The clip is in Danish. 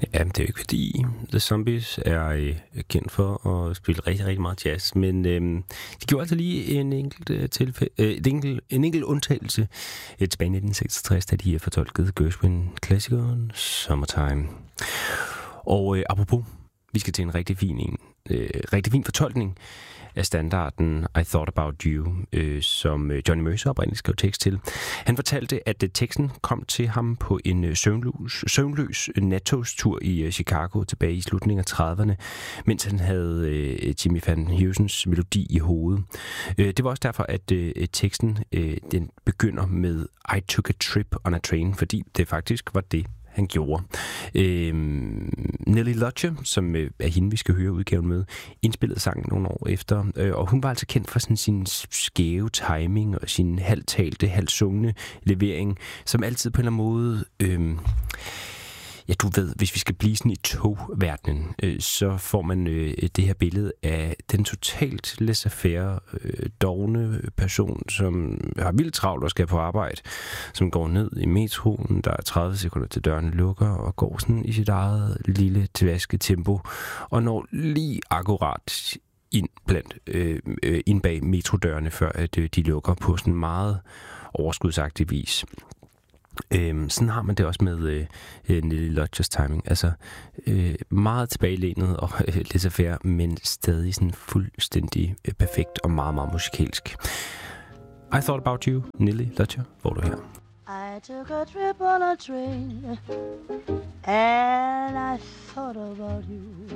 Ja, det er jo ikke fordi The Zombies er kendt for at spille rigtig, rigtig meget jazz, men de gjorde altså lige en enkelt undtagelse tilbage i 1966, da de fortolkede Gershwin-klassikeren Summertime. Og apropos, vi skal til en rigtig fin fortolkning af standarden I Thought About You, som Johnny Mercer oprindeligt skrev tekst til. Han fortalte, at teksten kom til ham på en søvnløs nattogstur i Chicago tilbage i slutningen af 30'erne, mens han havde Jimmy Van Heusens melodi i hovedet. Det var også derfor, at teksten den begynder med I took a trip on a train, fordi det faktisk var det, han gjorde. Nellie Lodge, som er hende, vi skal høre udgaven med, indspillede sangen nogle år efter, og hun var altså kendt for sådan sin skæve timing og sin halvtalte, halvsungne levering, som altid på en eller anden måde... Ja, du ved, hvis vi skal blive sådan i togverdenen, så får man det her billede af den totalt laissez-faire, dovne person, som har vildt travlt og skal på arbejde, som går ned i metroen, der er 30 sekunder til dørene lukker, og går sådan i sit eget lille tilvaske tempo, og når lige akkurat ind bag metrodørene, før at de lukker på sådan meget overskudsagtig vis. Sådan har man det også med Nellie Lodges timing. Altså meget tilbagelænet og laissez-faire, men stadig sådan fuldstændig perfekt og meget, meget musikalsk. I Thought About You, Nellie Lodge, hvor du her. I took a trip on a train and I thought about you.